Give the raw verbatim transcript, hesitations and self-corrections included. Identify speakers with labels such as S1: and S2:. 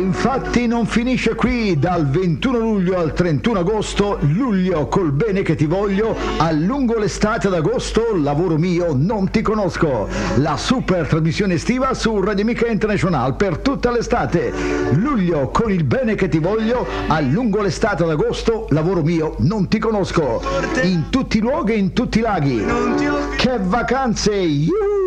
S1: infatti non finisce qui. Dal ventuno luglio al trentuno agosto, luglio col bene che ti voglio, a lungo l'estate d'agosto, lavoro mio, non ti conosco. La super trasmissione estiva su Radio Amica International per tutta l'estate. Luglio con il bene che ti voglio, a lungo l'estate d'agosto, lavoro mio, non ti conosco. In tutti i luoghi e in tutti i laghi. Che vacanze! Yuhu!